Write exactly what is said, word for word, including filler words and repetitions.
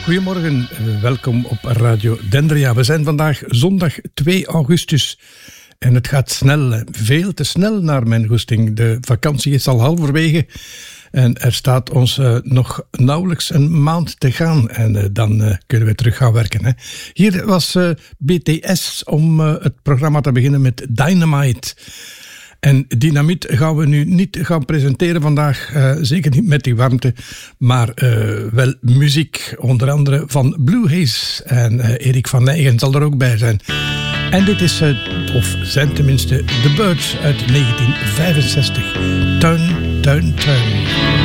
Goedemorgen, welkom op Radio Dendria. We zijn vandaag zondag twee augustus en het gaat snel, veel te snel naar mijn goesting. De vakantie is al halverwege en er staat ons uh, nog nauwelijks een maand te gaan en uh, dan uh, kunnen we terug gaan werken. Hè. Hier was uh, B T S om uh, het programma te beginnen met Dynamite. En Dynamiet gaan we nu niet gaan presenteren vandaag, uh, zeker niet met die warmte, maar uh, wel muziek, onder andere van Blue Haze en uh, Erik van Nijgen zal er ook bij zijn. En dit is, uh, of zijn tenminste, The Birds uit negentien vijfenzestig. Turn, turn, turn.